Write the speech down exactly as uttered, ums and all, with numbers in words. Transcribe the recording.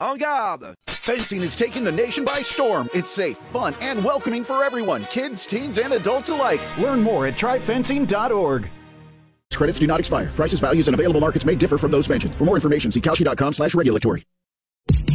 En garde! Fencing is taking the nation by storm. It's safe, fun, and welcoming for everyone, kids, teens, and adults alike. Learn more at try fencing dot org. Credits do not expire. Prices, values, and available markets may differ from those mentioned. For more information, see Kalshi dot com slash regulatory.